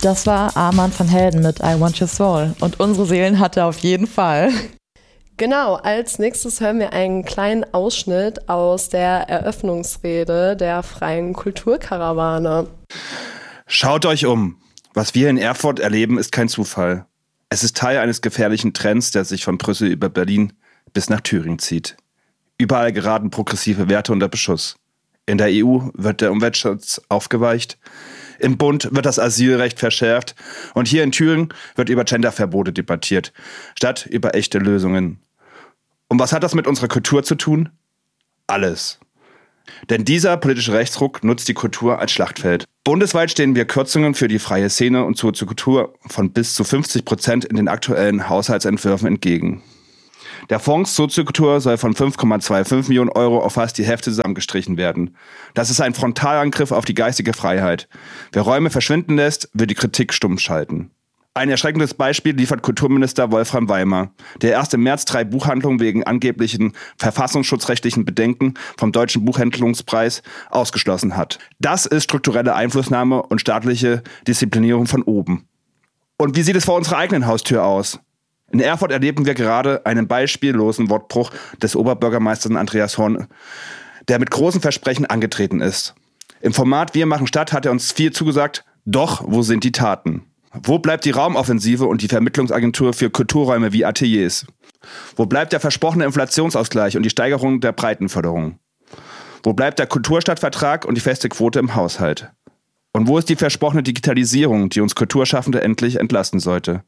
Das war Armand van Helden mit I Want Your Soul. Und unsere Seelen hat er auf jeden Fall. Genau, als nächstes hören wir einen kleinen Ausschnitt aus der Eröffnungsrede der Freien Kulturkarawane. Schaut euch um. Was wir in Erfurt erleben, ist kein Zufall. Es ist Teil eines gefährlichen Trends, der sich von Brüssel über Berlin bis nach Thüringen zieht. Überall geraten progressive Werte unter Beschuss. In der EU wird der Umweltschutz aufgeweicht. Im Bund wird das Asylrecht verschärft. Und hier in Thüringen wird über Genderverbote debattiert, statt über echte Lösungen. Und was hat das mit unserer Kultur zu tun? Alles. Denn dieser politische Rechtsruck nutzt die Kultur als Schlachtfeld. Bundesweit stehen wir Kürzungen für die freie Szene und zur Kultur von bis zu 50% in den aktuellen Haushaltsentwürfen entgegen. Der Fonds Soziokultur soll von 5,25 Millionen Euro auf fast die Hälfte zusammengestrichen werden. Das ist ein Frontalangriff auf die geistige Freiheit. Wer Räume verschwinden lässt, wird die Kritik stumm schalten. Ein erschreckendes Beispiel liefert Kulturminister Wolfram Weimar, der erst im März 3 Buchhandlungen wegen angeblichen verfassungsschutzrechtlichen Bedenken vom Deutschen Buchhandlungspreis ausgeschlossen hat. Das ist strukturelle Einflussnahme und staatliche Disziplinierung von oben. Und wie sieht es vor unserer eigenen Haustür aus? In Erfurt erleben wir gerade einen beispiellosen Wortbruch des Oberbürgermeisters Andreas Horn, der mit großen Versprechen angetreten ist. Im Format Wir machen Stadt hat er uns viel zugesagt, doch wo sind die Taten? Wo bleibt die Raumoffensive und die Vermittlungsagentur für Kulturräume wie Ateliers? Wo bleibt der versprochene Inflationsausgleich und die Steigerung der Breitenförderung? Wo bleibt der Kulturstadtvertrag und die feste Quote im Haushalt? Und wo ist die versprochene Digitalisierung, die uns Kulturschaffende endlich entlasten sollte?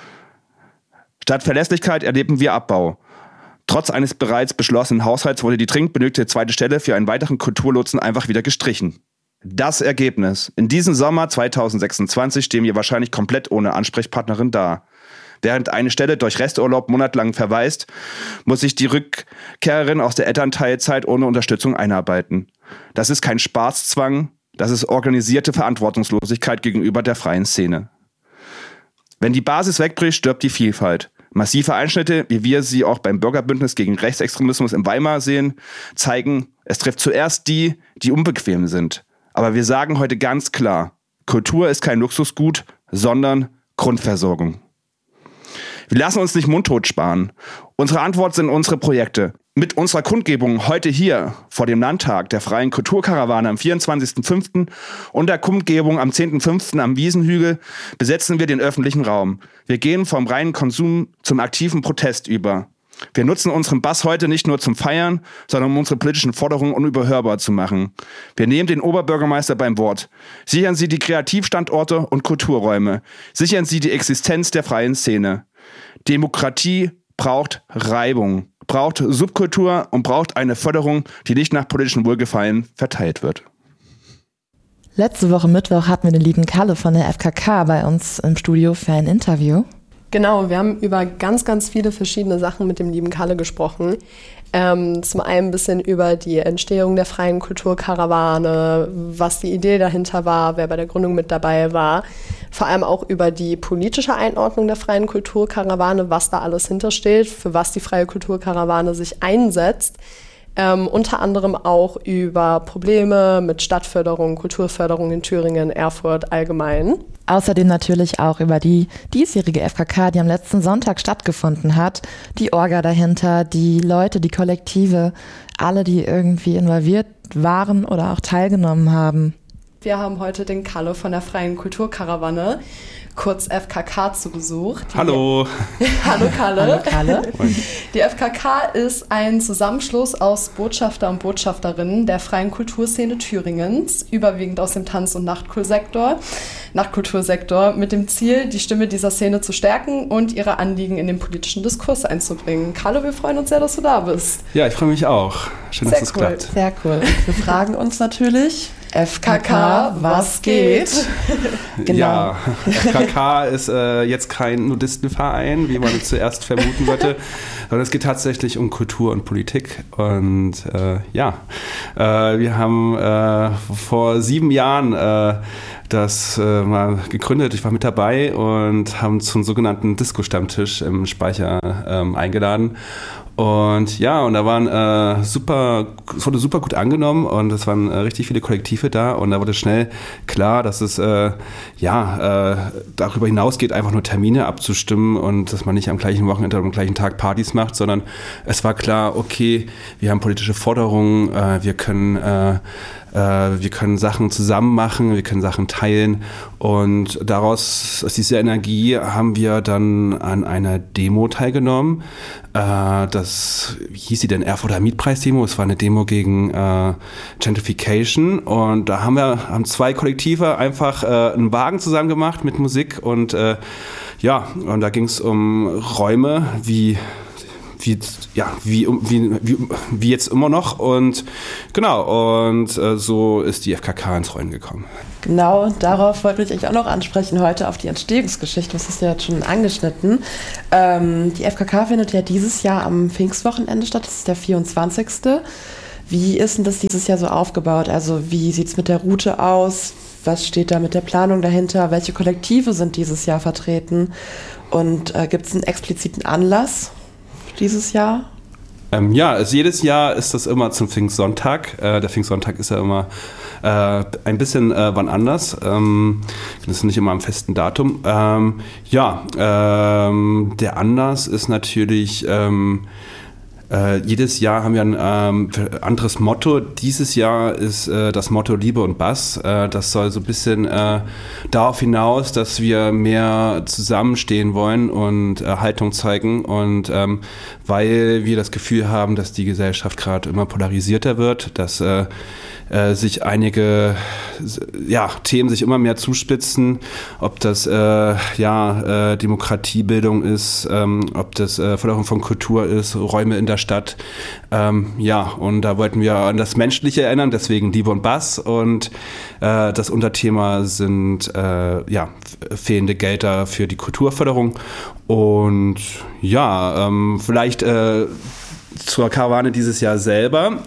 Statt Verlässlichkeit erleben wir Abbau. Trotz eines bereits beschlossenen Haushalts wurde die dringend benötigte zweite Stelle für einen weiteren Kulturlotsen einfach wieder gestrichen. Das Ergebnis. In diesem Sommer 2026 stehen wir wahrscheinlich komplett ohne Ansprechpartnerin da. Während eine Stelle durch Resturlaub monatelang verweist, muss sich die Rückkehrerin aus der Elternteilzeit ohne Unterstützung einarbeiten. Das ist kein Spaßzwang, das ist organisierte Verantwortungslosigkeit gegenüber der freien Szene. Wenn die Basis wegbricht, stirbt die Vielfalt. Massive Einschnitte, wie wir sie auch beim Bürgerbündnis gegen Rechtsextremismus in Weimar sehen, zeigen, es trifft zuerst die, die unbequem sind. Aber wir sagen heute ganz klar, Kultur ist kein Luxusgut, sondern Grundversorgung. Wir lassen uns nicht mundtot sparen. Unsere Antwort sind unsere Projekte. Mit unserer Kundgebung heute hier vor dem Landtag der Freien Kulturkarawane am 24.05. und der Kundgebung am 10.05. am Wiesenhügel besetzen wir den öffentlichen Raum. Wir gehen vom reinen Konsum zum aktiven Protest über. Wir nutzen unseren Bass heute nicht nur zum Feiern, sondern um unsere politischen Forderungen unüberhörbar zu machen. Wir nehmen den Oberbürgermeister beim Wort. Sichern Sie die Kreativstandorte und Kulturräume. Sichern Sie die Existenz der freien Szene. Demokratie braucht Reibung, braucht Subkultur und braucht eine Förderung, die nicht nach politischem Wohlgefallen verteilt wird. Letzte Woche Mittwoch hatten wir den lieben Kalle von der FKK bei uns im Studio für ein Interview. Genau, wir haben über ganz, ganz viele verschiedene Sachen mit dem lieben Kalle gesprochen. Zum einen ein bisschen über die Entstehung der Freien Kulturkarawane, was die Idee dahinter war, wer bei der Gründung mit dabei war. Vor allem auch über die politische Einordnung der Freien Kulturkarawane, was da alles hintersteht, für was die Freie Kulturkarawane sich einsetzt. Unter anderem auch über Probleme mit Stadtförderung, Kulturförderung in Thüringen, Erfurt allgemein. Außerdem natürlich auch über die diesjährige FKK, die am letzten Sonntag stattgefunden hat. Die Orga dahinter, die Leute, die Kollektive, alle, die irgendwie involviert waren oder auch teilgenommen haben. Wir haben heute den Kalle von der Freien Kulturkarawane, kurz FKK, zu Besuch. Hallo. Hallo Kalle. Hallo Kalle. Die FKK ist ein Zusammenschluss aus Botschafter und Botschafterinnen der freien Kulturszene Thüringens, überwiegend aus dem Tanz- und Nachtkultursektor, mit dem Ziel, die Stimme dieser Szene zu stärken und ihre Anliegen in den politischen Diskurs einzubringen. Kalle, wir freuen uns sehr, dass du da bist. Ja, ich freue mich auch. Schön, dass es klappt. Sehr cool. Wir fragen uns natürlich, FKK, was geht? Genau. Ja, FKK ist jetzt kein Nudistenverein, wie man zuerst vermuten würde, sondern es geht tatsächlich um Kultur und Politik. Und wir haben vor 7 Jahren das mal gegründet. Ich war mit dabei und haben zum sogenannten Disco-Stammtisch im Speicher eingeladen. Und ja, und da es wurde super gut angenommen und es waren richtig viele Kollektive da und da wurde schnell klar, dass es darüber hinausgeht, einfach nur Termine abzustimmen und dass man nicht am gleichen Wochenende oder am gleichen Tag Partys macht, sondern es war klar, okay, wir haben politische Forderungen, wir können Sachen zusammen machen, wir können Sachen teilen und daraus, aus dieser Energie, haben wir dann an einer Demo teilgenommen. Wie hieß sie denn? Erfurter Mietpreis-Demo. Es war eine Demo gegen Gentrification und da haben zwei Kollektive einfach einen Wagen zusammen gemacht mit Musik und und da ging es um Räume, wie jetzt immer noch und genau und so ist die FKK ins Rollen gekommen. Genau, darauf wollte ich euch auch noch ansprechen heute, auf die Entstehungsgeschichte, das ist ja jetzt schon angeschnitten. Die FKK findet ja dieses Jahr am Pfingstwochenende statt, das ist der 24. Wie ist denn das dieses Jahr so aufgebaut? Also wie sieht es mit der Route aus? Was steht da mit der Planung dahinter? Welche Kollektive sind dieses Jahr vertreten? Und gibt es einen expliziten Anlass dieses Jahr? Jedes Jahr ist das immer zum Pfingstsonntag. Der Pfingstsonntag ist ja immer ein bisschen wann anders. Das ist nicht immer am festen Datum. Der Anlass ist natürlich jedes Jahr haben wir ein anderes Motto. Dieses Jahr ist das Motto Liebe und Bass. Das soll so ein bisschen darauf hinaus, dass wir mehr zusammenstehen wollen und Haltung zeigen. Und weil wir das Gefühl haben, dass die Gesellschaft gerade immer polarisierter wird, dass sich einige Themen sich immer mehr zuspitzen, ob das Demokratiebildung ist, ob das Förderung von Kultur ist, Räume in der Stadt. Und da wollten wir an das Menschliche erinnern, deswegen Liebe und Bass. Und das Unterthema sind fehlende Gelder für die Kulturförderung. Und vielleicht zur Karawane dieses Jahr selber.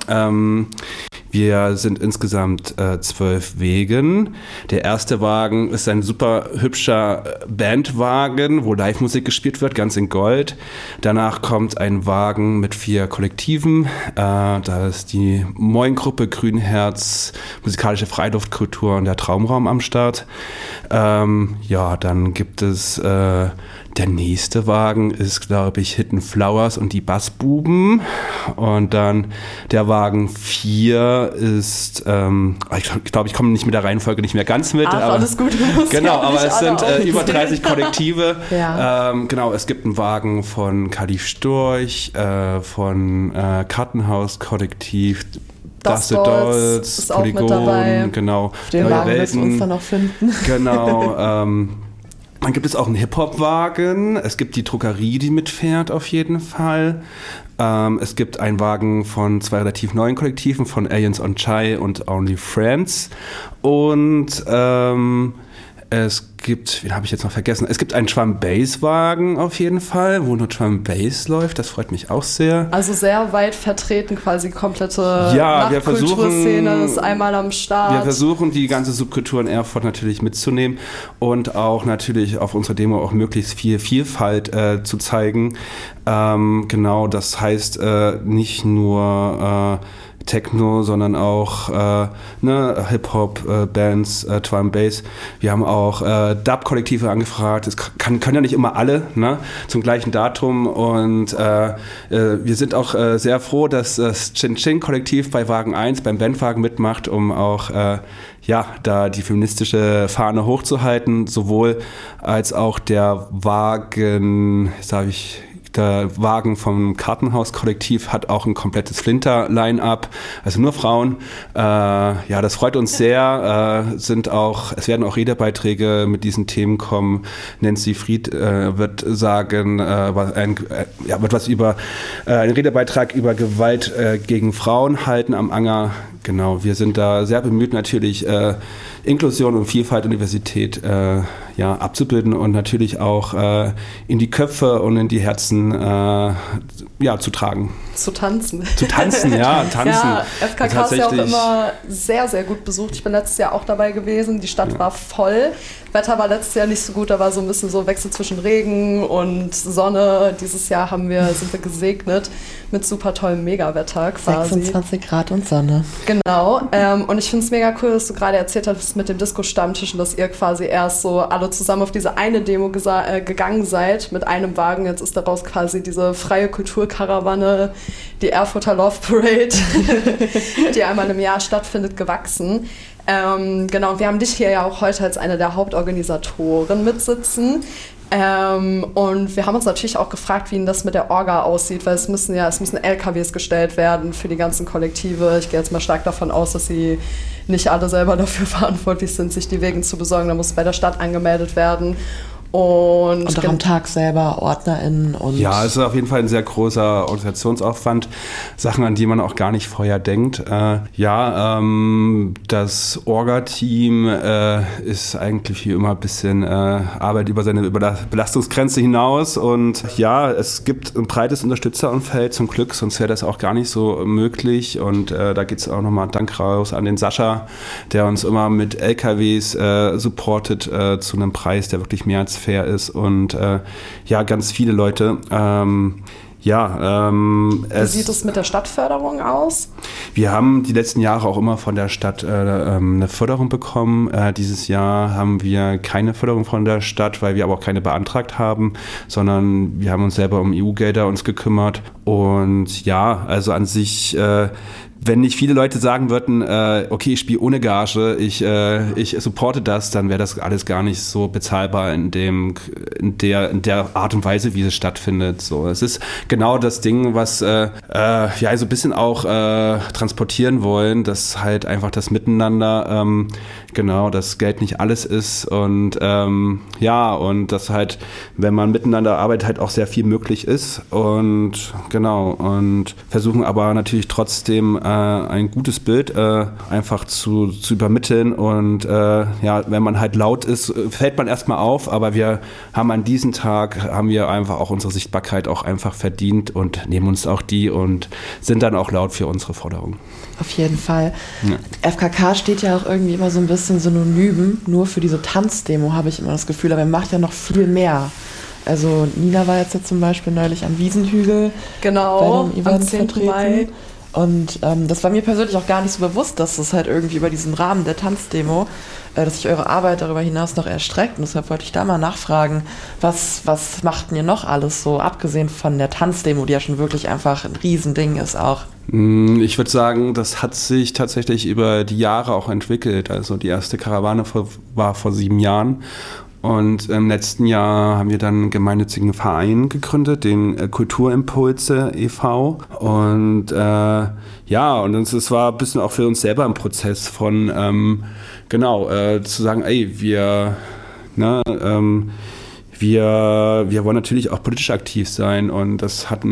Wir sind insgesamt 12 Wegen. Der erste Wagen ist ein super hübscher Bandwagen, wo Live-Musik gespielt wird, ganz in Gold. Danach kommt ein Wagen mit 4 Kollektiven. Da ist die Moin-Gruppe, Grünherz, musikalische Freiluftkultur und der Traumraum am Start. Dann gibt es der nächste Wagen ist, glaube ich, Hidden Flowers und die Bassbuben. Und dann der Wagen 4 ist, ich glaube, ich komme nicht mit der Reihenfolge nicht mehr ganz mit. Aber alles gut. Genau, aber es sind über 30 Kollektive. Ja. Es gibt einen Wagen von Kalif Storch, von Kartenhaus-Kollektiv, Das Dolls ist auch mit dabei. Genau. Den Wagen wirst du uns dann noch finden. Genau. Dann gibt es auch einen Hip-Hop-Wagen. Es gibt die Druckerie, die mitfährt auf jeden Fall. Es gibt einen Wagen von 2 relativ neuen Kollektiven, von Aliens on Chai und Only Friends. Und es gibt, wen habe ich jetzt noch vergessen? Es gibt einen Drum-Bass-Wagen auf jeden Fall, wo nur Drum-Bass läuft. Das freut mich auch sehr. Also sehr weit vertreten, quasi komplette Nachtkulturszene ist einmal am Start. Wir versuchen, die ganze Subkultur in Erfurt natürlich mitzunehmen und auch natürlich auf unserer Demo auch möglichst viel Vielfalt zu zeigen. Das heißt nicht nur Techno, sondern auch Hip-Hop, Bands, Drum Bass. Wir haben auch Dub-Kollektive angefragt. Es können ja nicht immer alle zum gleichen Datum. Und wir sind auch sehr froh, dass das Chin-Chin-Kollektiv bei Wagen 1, beim Bandwagen mitmacht, um auch da die feministische Fahne hochzuhalten. Sowohl als auch der Wagen, der Wagen vom Kartenhaus-Kollektiv hat auch ein komplettes Flinter-Line-Up, also nur Frauen. Das freut uns sehr. Es werden auch Redebeiträge mit diesen Themen kommen. Nancy Fried wird sagen, wird was über einen Redebeitrag über Gewalt gegen Frauen halten am Anger Genau, wir sind da sehr bemüht, natürlich Inklusion und Vielfalt und Diversität abzubilden und natürlich auch in die Köpfe und in die Herzen zu tragen. Zu tanzen. Zu tanzen, ja, tanzen. Ja, FKK ist ja auch immer sehr, sehr gut besucht. Ich bin letztes Jahr auch dabei gewesen. Die Stadt war voll. Wetter war letztes Jahr nicht so gut, da war so ein bisschen so Wechsel zwischen Regen und Sonne. Dieses Jahr sind wir gesegnet mit super tollem Megawetter quasi. 26 Grad und Sonne. Genau. Und ich finde es mega cool, dass du gerade erzählt hast mit dem Disco-Stammtisch und dass ihr quasi erst so alle zusammen auf diese eine Demo gegangen seid mit einem Wagen. Jetzt ist daraus quasi diese freie Kulturkarawane, die Erfurter Love Parade, die einmal im Jahr stattfindet, gewachsen. Genau, wir haben dich hier ja auch heute als eine der Hauptorganisatoren mitsitzen. Und wir haben uns natürlich auch gefragt, wie denn das mit der Orga aussieht, weil es müssen LKWs gestellt werden für die ganzen Kollektive. Ich gehe jetzt mal stark davon aus, dass sie nicht alle selber dafür verantwortlich sind, sich die Wegen zu besorgen. Da muss bei der Stadt angemeldet werden. Und auch am Tag selber OrdnerInnen und... Ja, es ist auf jeden Fall ein sehr großer Organisationsaufwand, Sachen, an die man auch gar nicht vorher denkt. Das Orga-Team ist eigentlich wie immer ein bisschen Arbeit über seine Belastungsgrenze hinaus und ja, es gibt ein breites Unterstützerumfeld zum Glück, sonst wäre das auch gar nicht so möglich und da geht es auch nochmal Dank raus an den Sascha, der uns immer mit LKWs supportet zu einem Preis, der wirklich mehr als fair ist und ganz viele Leute. Wie sieht es mit der Stadtförderung aus? Wir haben die letzten Jahre auch immer von der Stadt eine Förderung bekommen. Dieses Jahr haben wir keine Förderung von der Stadt, weil wir aber auch keine beantragt haben, sondern wir haben uns selber um EU-Gelder uns gekümmert. Und ja, also an sich... wenn nicht viele Leute sagen würden, okay, ich spiele ohne Gage, ich supporte das, dann wäre das alles gar nicht so bezahlbar in der Art und Weise, wie es stattfindet. So, es ist genau das Ding, was so ein bisschen auch transportieren wollen, dass halt einfach das Miteinander, das Geld nicht alles ist und und dass halt, wenn man miteinander arbeitet, halt auch sehr viel möglich ist und versuchen aber natürlich trotzdem ein gutes Bild einfach zu übermitteln und wenn man halt laut ist, fällt man erstmal auf, aber wir haben an diesem Tag, einfach auch unsere Sichtbarkeit auch einfach verdient und nehmen uns auch die und sind dann auch laut für unsere Forderungen. Auf jeden Fall. Ja. FKK steht ja auch irgendwie immer so ein bisschen synonym, nur für diese Tanzdemo habe ich immer das Gefühl, aber er macht ja noch viel mehr. Also Nina war jetzt zum Beispiel neulich am Wiesenhügel bei dem Event vertreten. Mai. Und das war mir persönlich auch gar nicht so bewusst, dass es halt irgendwie über diesen Rahmen der Tanzdemo, dass sich eure Arbeit darüber hinaus noch erstreckt. Und deshalb wollte ich da mal nachfragen, was macht ihr noch alles so, abgesehen von der Tanzdemo, die ja schon wirklich einfach ein Riesending ist auch? Ich würde sagen, das hat sich tatsächlich über die Jahre auch entwickelt. Also die erste Karawane war vor 7 Jahren. Und im letzten Jahr haben wir dann einen gemeinnützigen Verein gegründet, den Kulturimpulse e.V. Und es war ein bisschen auch für uns selber ein Prozess von, zu sagen, wir wollen natürlich auch politisch aktiv sein und das hat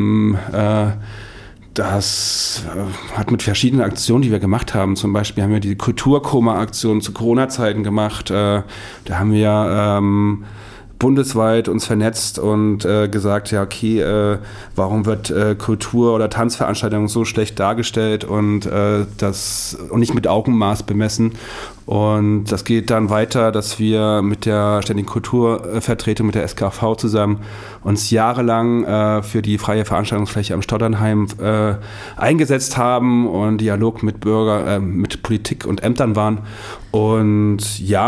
mit verschiedenen Aktionen, die wir gemacht haben. Zum Beispiel haben wir die Kulturkoma-Aktion zu Corona-Zeiten gemacht. Da haben wir bundesweit uns vernetzt und gesagt, warum wird Kultur- oder Tanzveranstaltungen so schlecht dargestellt und nicht mit Augenmaß bemessen. Und das geht dann weiter, dass wir mit der Ständigen Kulturvertretung, mit der SKV zusammen uns jahrelang für die freie Veranstaltungsfläche am Stotternheim eingesetzt haben und Dialog mit mit Politik und Ämtern waren. Und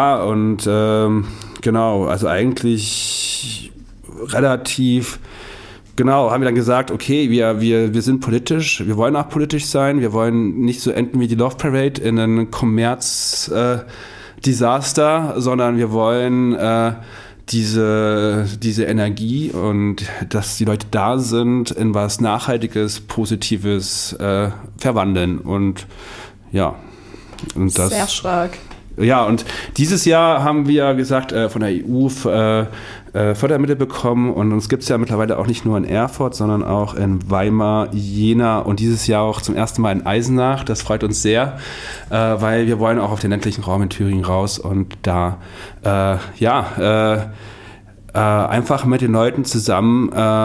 also eigentlich relativ... Genau, haben wir dann gesagt, okay, wir sind politisch, wir wollen auch politisch sein, wir wollen nicht so enden wie die Love Parade in einem Kommerz-Desaster, sondern wir wollen diese Energie und dass die Leute da sind, in was Nachhaltiges, Positives verwandeln und ja. Und das sehr stark. Ja, und dieses Jahr haben wir, wie gesagt, von der EU Fördermittel bekommen und uns gibt es ja mittlerweile auch nicht nur in Erfurt, sondern auch in Weimar, Jena und dieses Jahr auch zum ersten Mal in Eisenach. Das freut uns sehr, weil wir wollen auch auf den ländlichen Raum in Thüringen raus und da einfach mit den Leuten zusammen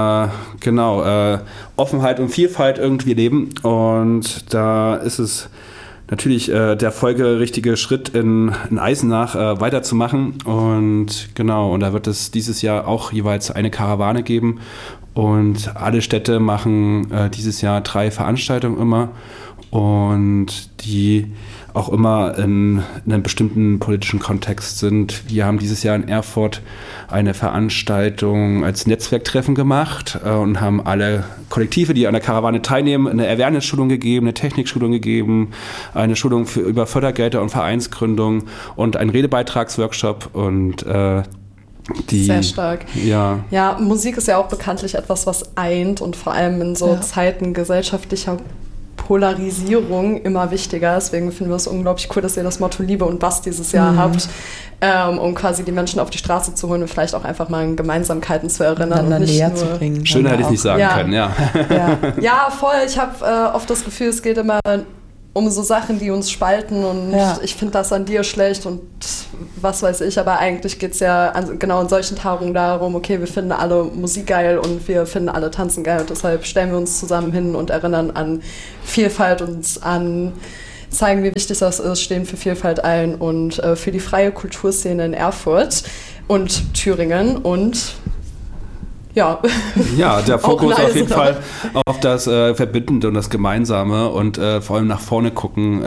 Offenheit und Vielfalt irgendwie leben und da ist es natürlich der folgerichtige Schritt in Eisenach weiterzumachen und da wird es dieses Jahr auch jeweils eine Karawane geben und alle Städte machen dieses Jahr 3 Veranstaltungen immer und die auch immer in einem bestimmten politischen Kontext sind. Wir haben dieses Jahr in Erfurt eine Veranstaltung als Netzwerktreffen gemacht und haben alle Kollektive, die an der Karawane teilnehmen, eine Awareness-Schulung gegeben, eine Technikschulung gegeben, eine Schulung über Fördergelder und Vereinsgründung und einen Redebeitragsworkshop und sehr stark. Ja. Ja, Musik ist ja auch bekanntlich etwas, was eint und vor allem in so Zeiten gesellschaftlicher Polarisierung immer wichtiger. Deswegen finden wir es unglaublich cool, dass ihr das Motto Liebe und Bass dieses Jahr habt, um quasi die Menschen auf die Straße zu holen und vielleicht auch einfach mal an Gemeinsamkeiten zu erinnern. Und nicht näher zu bringen. Schön hätte ich nicht sagen können, ja. Ja, voll. Ich habe oft das Gefühl, es geht immer um so Sachen, die uns spalten und ich finde das an dir schlecht und was weiß ich, aber eigentlich geht es ja genau in solchen Tagungen darum, okay, wir finden alle Musik geil und wir finden alle Tanzen geil und deshalb stellen wir uns zusammen hin und erinnern an Vielfalt und zeigen, wie wichtig das ist, stehen für Vielfalt ein und für die freie Kulturszene in Erfurt und Thüringen und ja, der Fokus auf jeden Fall auf das Verbindende und das Gemeinsame und vor allem nach vorne gucken.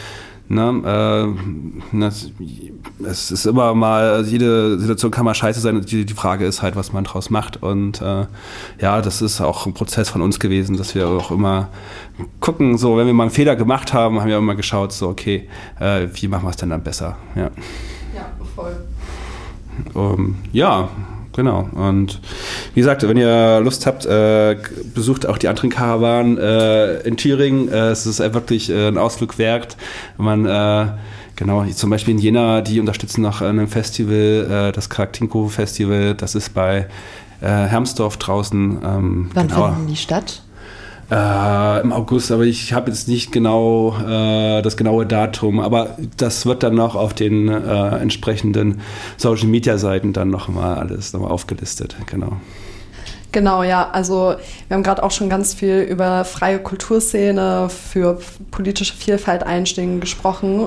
Es ist immer mal, jede Situation kann mal scheiße sein. Die Frage ist halt, was man draus macht. Und das ist auch ein Prozess von uns gewesen, dass wir auch immer gucken, so wenn wir mal einen Fehler gemacht haben, haben wir immer geschaut, so okay, wie machen wir es denn dann besser? Ja, voll. Genau. Und wie gesagt, wenn ihr Lust habt, besucht auch die anderen Karawanen in Thüringen. Es ist wirklich ein Ausflug wert. Zum Beispiel in Jena, die unterstützen noch ein Festival, das Charaktinko-Festival. Das ist bei Hermsdorf draußen. Wann finden die statt? Im August, aber ich habe jetzt nicht genau das genaue Datum, aber das wird dann noch auf den entsprechenden Social-Media-Seiten dann nochmal alles aufgelistet, genau. Genau, ja, also wir haben gerade auch schon ganz viel über freie Kulturszene für politische Vielfalt einstehen gesprochen.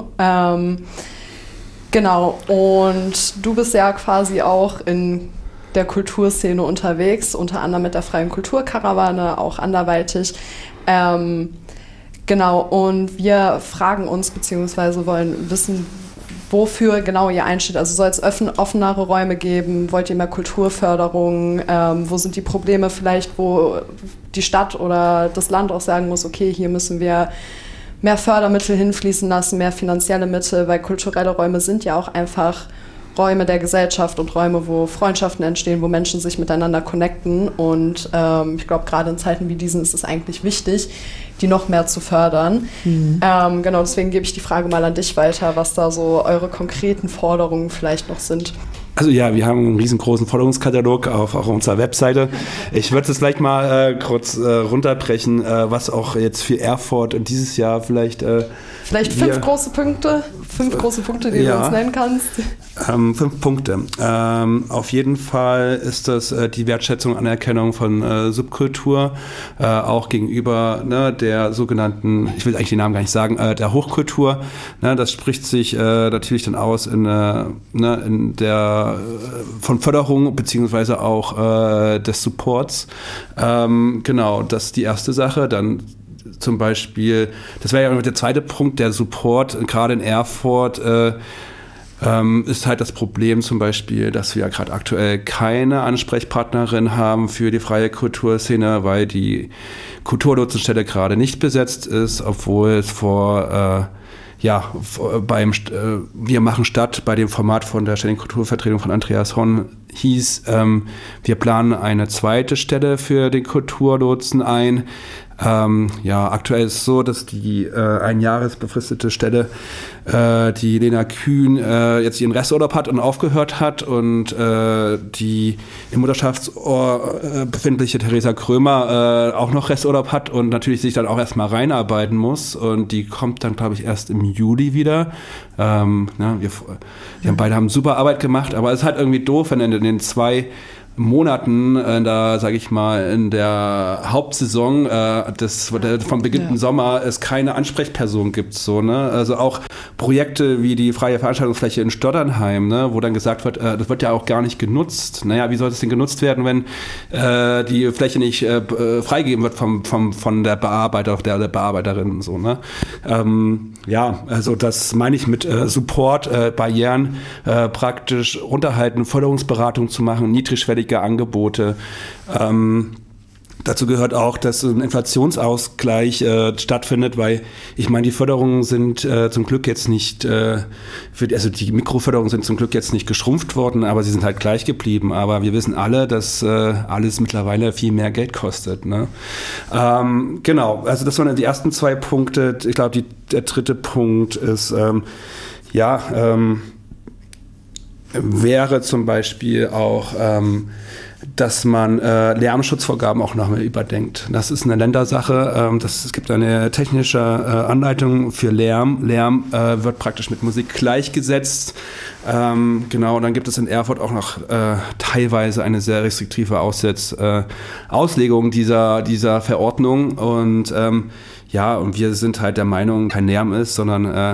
Genau, und du bist ja quasi auch in der Kulturszene unterwegs, unter anderem mit der freien Kulturkarawane, auch anderweitig. Genau, und wir fragen uns, beziehungsweise wollen wissen, wofür genau ihr einsteht. Also soll es offenere Räume geben? Wollt ihr mehr Kulturförderung? Wo sind die Probleme vielleicht, wo die Stadt oder das Land auch sagen muss, okay, hier müssen wir mehr Fördermittel hinfließen lassen, mehr finanzielle Mittel, weil kulturelle Räume sind ja auch einfach Räume der Gesellschaft und Räume, wo Freundschaften entstehen, wo Menschen sich miteinander connecten. Und ich glaube, gerade in Zeiten wie diesen ist es eigentlich wichtig, die noch mehr zu fördern. Genau, deswegen gebe ich die Frage mal an dich weiter, was da so eure konkreten Forderungen vielleicht noch sind. Also ja, wir haben einen riesengroßen Forderungskatalog auf unserer Webseite. Ich würde es gleich mal kurz runterbrechen, was auch jetzt für Erfurt dieses Jahr vielleicht 5 große Punkte, die du uns nennen kannst. 5 Punkte. Auf jeden Fall ist das die Wertschätzung und Anerkennung von Subkultur, auch gegenüber der sogenannten, ich will eigentlich den Namen gar nicht sagen, der Hochkultur. Das spricht sich natürlich dann aus in der von Förderung beziehungsweise auch des Supports. Genau, das ist die erste Sache. Dann zum Beispiel, das wäre ja der zweite Punkt, der Support, gerade in Erfurt, ist halt das Problem zum Beispiel, dass wir ja gerade aktuell keine Ansprechpartnerin haben für die freie Kulturszene, weil die Kulturlotsenstelle gerade nicht besetzt ist, obwohl es wir machen statt bei dem Format von der Ständigen Kulturvertretung von Andreas Horn hieß, wir planen eine zweite Stelle für den Kulturlotsen ein. Aktuell ist es so, dass die einjahresbefristete Stelle, die Lena Kühn jetzt ihren Resturlaub hat und aufgehört hat und die im Mutterschaftsohr befindliche Theresa Krömer auch noch Resturlaub hat und natürlich sich dann auch erstmal reinarbeiten muss und die kommt dann, glaube ich, erst im Juli wieder. Wir beide haben super Arbeit gemacht, aber es ist halt irgendwie doof, wenn in den 2 Monaten sage ich mal, in der Hauptsaison vom beginnenden Sommer es keine Ansprechperson gibt. So, ne? Also auch Projekte wie die freie Veranstaltungsfläche in Stotternheim, ne? Wo dann gesagt wird, das wird ja auch gar nicht genutzt. Naja, wie soll das denn genutzt werden, wenn die Fläche nicht freigegeben wird von der Bearbeiter oder der Bearbeiterin und so, ne? Also das meine ich mit Support, Barrieren praktisch runterhalten, Förderungsberatung zu machen, niedrigschwellige Angebote. Dazu gehört auch, dass ein Inflationsausgleich stattfindet, weil ich meine, die Förderungen sind zum Glück jetzt nicht, die Mikroförderungen sind zum Glück jetzt nicht geschrumpft worden, aber sie sind halt gleich geblieben. Aber wir wissen alle, dass alles mittlerweile viel mehr Geld kostet. Ne? Genau, also das waren die ersten 2 Punkte. Ich glaube, der dritte Punkt ist, wäre zum Beispiel auch, dass man Lärmschutzvorgaben auch nochmal überdenkt. Das ist eine Ländersache. Es gibt eine technische Anleitung für Lärm. Lärm wird praktisch mit Musik gleichgesetzt. Und dann gibt es in Erfurt auch noch teilweise eine sehr restriktive Auslegung dieser Verordnung. Und und wir sind halt der Meinung, kein Lärm ist, sondern